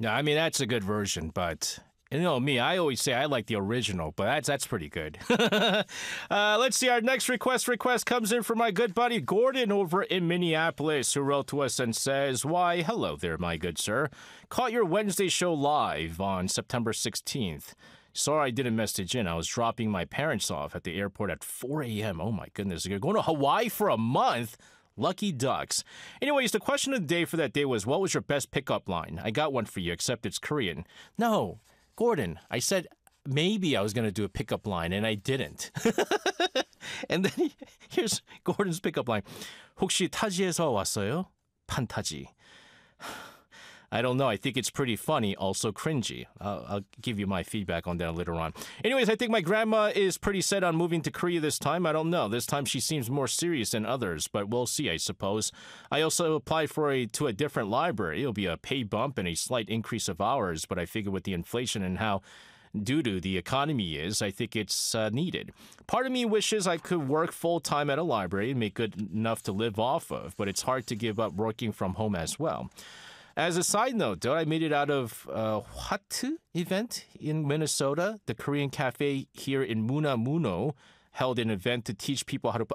Yeah, I mean, that's a good version, but you know me, I always say I like the original, but that's pretty good. Let's see. Our next request comes in from my good buddy Gordon over in Minneapolis, who wrote to us and says, "Why, hello there, my good sir. Caught your Wednesday show live on September 16th. Sorry I didn't message in. I was dropping my parents off at the airport at 4 a.m. Oh my goodness, you're going to Hawaii for a month? Lucky ducks." Anyways, the question of the day for that day was, what was your best pickup line? I got one for you, except it's Korean. No, Gordon, I said maybe I was going to do a pickup line, and I didn't. And then here's Gordon's pickup line. 혹시 타지에서 왔어요? 판타지. I don't know. I think it's pretty funny, also cringy. I'll give you my feedback on that later on. Anyways, I think my grandma is pretty set on moving to Korea this time. I don't know. This time she seems more serious than others, but we'll see, I suppose. I also applied to a different library. It'll be a pay bump and a slight increase of hours, but I figure with the inflation and how due to the economy is, I think it's needed. Part of me wishes I could work full-time at a library and make good enough to live off of, but it's hard to give up working from home as well. As a side note, though, I made it out of Hwatu event in Minnesota. The Korean cafe here in Munamuno held an event to teach people how to...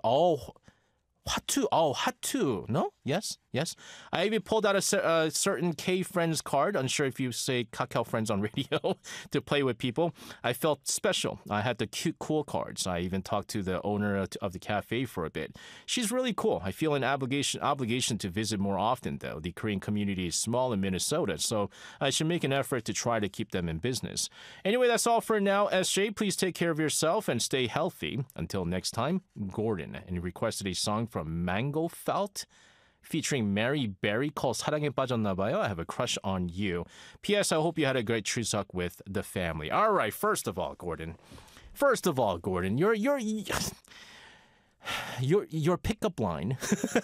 Hwatu. No? Yes. I even pulled out a certain K-Friends card, unsure if you say Kakao Friends on radio, to play with people. I felt special. I had the cute, cool cards. I even talked to the owner of the cafe for a bit. She's really cool. I feel an obligation to visit more often, though. The Korean community is small in Minnesota, so I should make an effort to try to keep them in business. Anyway, that's all for now. SJ, please take care of yourself and stay healthy. Until next time, Gordon. And he requested a song from Mango Felt featuring Mary Berry called 사랑에 빠졌나봐요. I have a crush on you. P.S. I hope you had a great Chuseok with the family. All right, first of all, Gordon, your pickup line.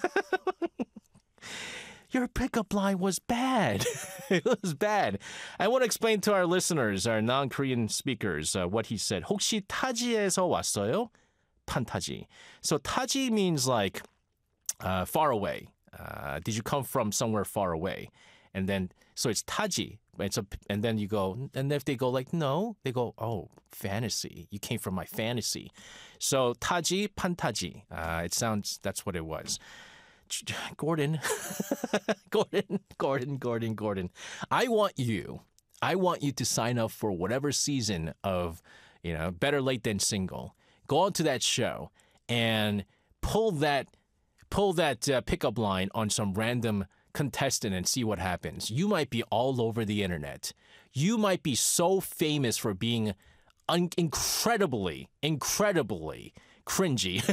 Your pickup line was bad. It was bad. I want to explain to our listeners, our non-Korean speakers, what he said. 혹시 타지에서 왔어요? 판타지. So 타지 means like far away. Did you come from somewhere far away? And then, so it's taji. And then you go, and if they go like, no, they go, oh, fantasy. You came from my fantasy. So taji, pantaji. It sounds, that's what it was. Gordon. Gordon. I want you to sign up for whatever season of, Better Late Than Single. Go onto that show and pull that pickup line on some random contestant and see what happens. You might be all over the internet. You might be so famous for being incredibly cringy.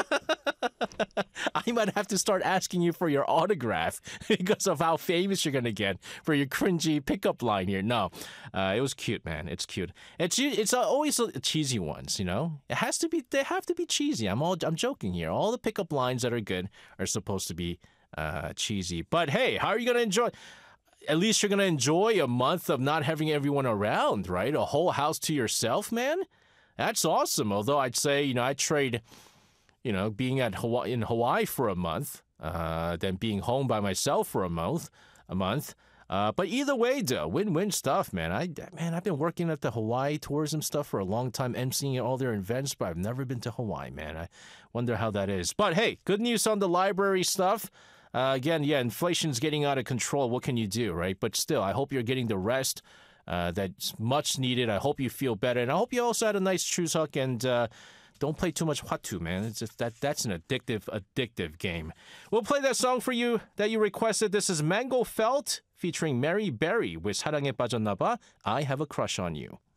I might have to start asking you for your autograph because of how famous you're going to get for your cringy pickup line here. No, it was cute, man. It's cute. It's always cheesy ones, They have to be cheesy. I'm joking here. All the pickup lines that are good are supposed to be cheesy. But hey, how are you going to enjoy? At least you're going to enjoy a month of not having everyone around, right? A whole house to yourself, man. That's awesome. Although I'd say, I trade, being in Hawaii for a month, than being home by myself for a month. But either way, though, win-win stuff, man. I've been working at the Hawaii tourism stuff for a long time, emceeing all their events, but I've never been to Hawaii, man. I wonder how that is. But hey, good news on the library stuff. Again, inflation's getting out of control. What can you do, right? But still, I hope you're getting the rest that's much needed. I hope you feel better. And I hope you also had a nice Chuseok and don't play too much Hwatu, man. It's just that's an addictive game. We'll play that song for you that you requested. This is Mango Felt featuring Mary Berry with 사랑에 빠졌나봐. I Have a Crush on You.